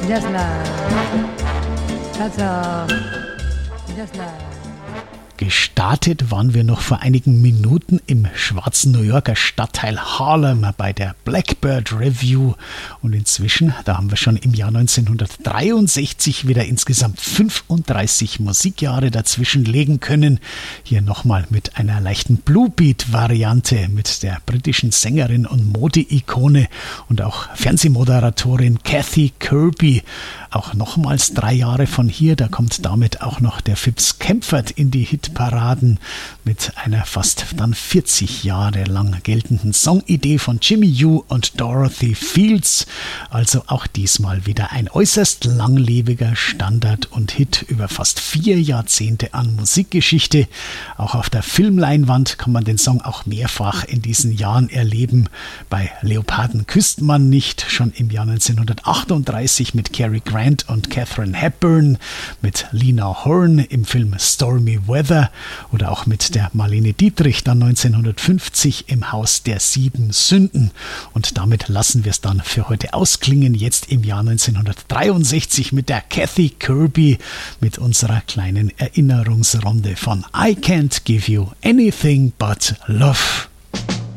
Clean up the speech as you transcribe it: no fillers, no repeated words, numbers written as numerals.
Just love. That's all. Just love. Gestartet waren wir noch vor einigen Minuten im schwarzen New Yorker Stadtteil Harlem bei der Blackbird Review und inzwischen, da haben wir schon im Jahr 1963 wieder insgesamt 35 Musikjahre dazwischen legen können. Hier nochmal mit einer leichten Bluebeat-Variante mit der britischen Sängerin und Mode-Ikone und auch Fernsehmoderatorin Kathy Kirby. Auch nochmals 3 Jahre von hier, da kommt damit auch noch der Phipps Kempfert in die Hitparaden mit einer fast dann 40 Jahre lang geltenden Songidee von Jimmy Yu und Dorothy Fields. Also auch diesmal wieder ein äußerst langlebiger Standard und Hit über fast 4 Jahrzehnte an Musikgeschichte. Auch auf der Filmleinwand kann man den Song auch mehrfach in diesen Jahren erleben. Bei Leoparden küsst man nicht, schon im Jahr 1938 mit Cary Grant und Katharine Hepburn, mit Lena Horne im Film Stormy Weather oder auch mit der Marlene Dietrich dann 1950 im Haus der 7 Sünden. Und damit lassen wir es dann für heute ausklingen, jetzt im Jahr 1963 mit der Kathy Kirby, mit unserer kleinen Erinnerungsrunde von I Can't Give You Anything But Love.